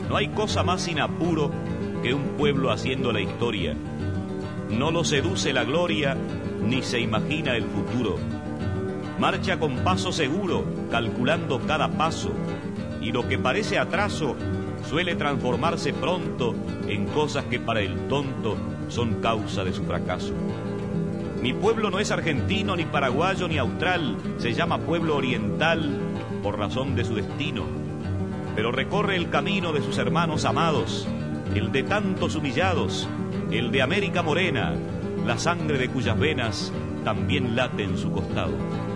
No hay cosa más sin apuro que un pueblo haciendo la historia. No lo seduce la gloria, ni se imagina el futuro. Marcha con paso seguro, calculando cada paso, y lo que parece atraso suele transformarse pronto en cosas que para el tonto son causa de su fracaso. Mi pueblo no es argentino, ni paraguayo, ni austral, se llama pueblo oriental por razón de su destino, pero recorre el camino de sus hermanos amados, el de tantos humillados, el de América morena, la sangre de cuyas venas también late en su costado.